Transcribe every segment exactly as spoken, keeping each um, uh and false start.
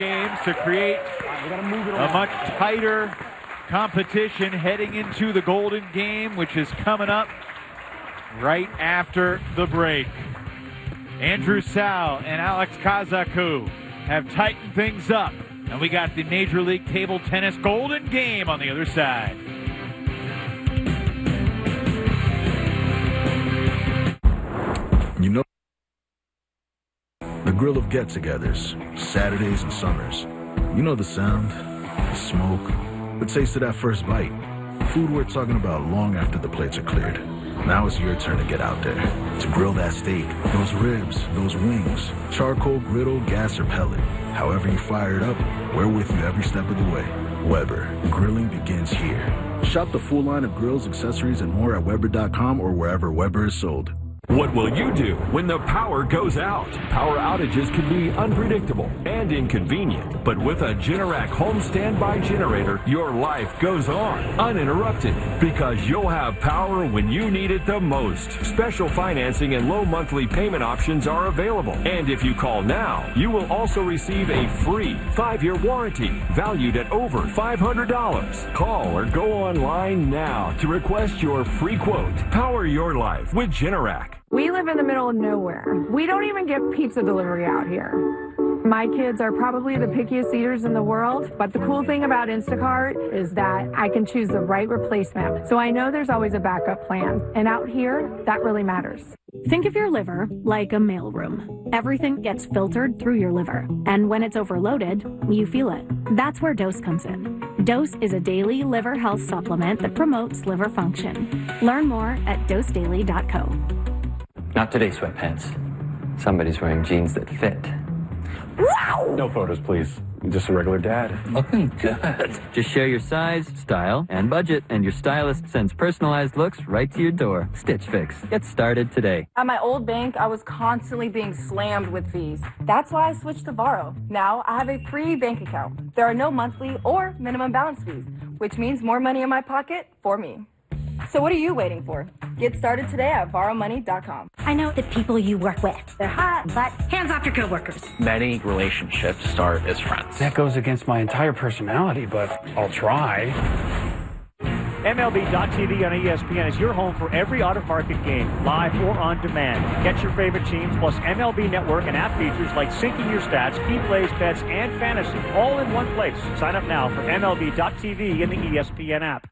games to create a much tighter competition heading into the Golden Game, which is coming up right after the break. Andrew Tsao and Alex Kazaku have tightened things up, and we got the Major League Table Tennis Golden Game on the other side. You know, the grill of get-togethers, Saturdays and summers. You know the sound, the smoke, the taste of that first bite. Food we're talking about long after the plates are cleared. Now it's your turn to get out there, to grill that steak, those ribs, those wings, charcoal, griddle, gas, or pellet. However you fire it up, we're with you every step of the way. Weber, grilling begins here. Shop the full line of grills, accessories, and more at Weber dot com or wherever Weber is sold. What will you do when the power goes out? Power outages can be unpredictable and inconvenient, but with a Generac home standby generator, your life goes on uninterrupted because you'll have power when you need it the most. Special financing and low monthly payment options are available. And if you call now, you will also receive a free five-year warranty valued at over five hundred dollars. Call or go online now to request your free quote. Power your life with Generac. We live in the middle of nowhere. We don't even get pizza delivery out here. My kids are probably the pickiest eaters in the world, but the cool thing about Instacart is that I can choose the right replacement. So I know there's always a backup plan. And out here, that really matters. Think of your liver like a mailroom. Everything gets filtered through your liver. And when it's overloaded, you feel it. That's where Dose comes in. Dose is a daily liver health supplement that promotes liver function. Learn more at dose daily dot co. Not today, sweatpants. Somebody's wearing jeans that fit. Wow! No photos, please. I'm just a regular dad. Looking good. Just share your size, style, and budget, and your stylist sends personalized looks right to your door. Stitch Fix. Get started today. At my old bank, I was constantly being slammed with fees. That's why I switched to Varo. Now I have a free bank account. There are no monthly or minimum balance fees, which means more money in my pocket for me. So what are you waiting for? Get started today at varo money dot com. I know the people you work with. They're hot, but hands off your coworkers. Many relationships start as friends. That goes against my entire personality, but I'll try. M L B dot T V on E S P N is your home for every out-of-market game, live or on demand. Get your favorite teams, plus M L B Network and app features like syncing your stats, key plays, bets, and fantasy, all in one place. Sign up now for M L B dot T V in the E S P N app.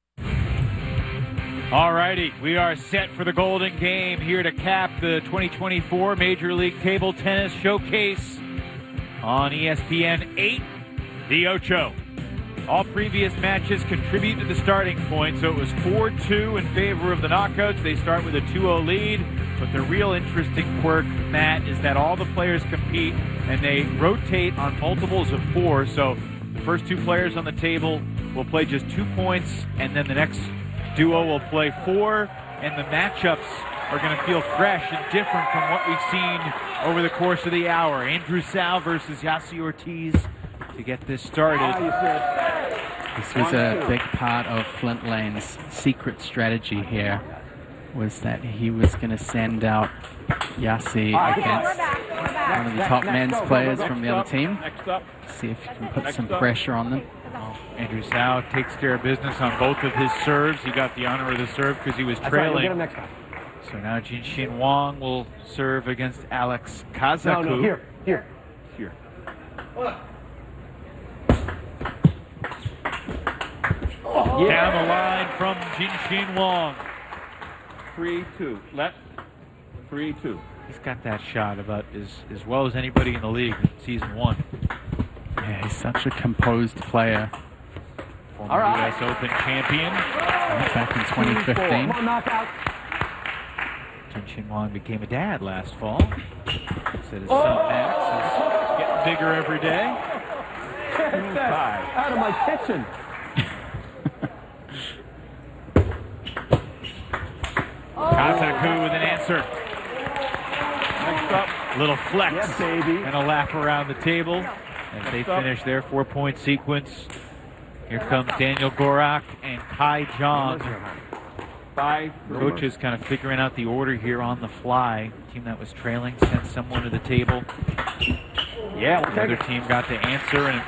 All righty, we are set for the Golden Game here to cap the twenty twenty-four Major League Table Tennis Showcase on E S P N eight, the Ocho. All previous matches contribute to the starting point, so it was four two in favor of the Knockouts. They start with a two oh lead, but the real interesting quirk, Matt, is that all the players compete and they rotate on multiples of four, so the first two players on the table will play just two points, and then the next duo will play four, and the matchups are going to feel fresh and different from what we've seen over the course of the hour. Andrew Tsao versus Yassi Ortiz to get this started. This was a big part of Flint Lane's secret strategy here, was that he was going to send out Yassi against one of the top men's players from the other team. See if he can put some pressure on them. Andrew Tsao takes care of business on both of his serves. He got the honor of the serve because he was trailing. Right, we'll so now Jinshin Wang will serve against Alex Kazaku. No, no, here, here. Here. Oh, yeah. Down the line from Jinshin Wang. three two. Left. three two. He's got that shot about as, as well as anybody in the league in season one. Yeah, he's such a composed player. Former All right. U S Open champion. Back in twenty fifteen. Jinshin Wang became a dad last fall. Said his son Max is getting bigger every day. Get that out of my kitchen. Kazaku with an answer. Next up. Little flex yes, baby. And a lap around the table as they finish their four-point sequence. Here comes Daniel Gorak and Kai Zhang. Five. Coach is kind of figuring out the order here on the fly. The team that was trailing sent someone to the table. Yeah, we'll the other team got to answer, and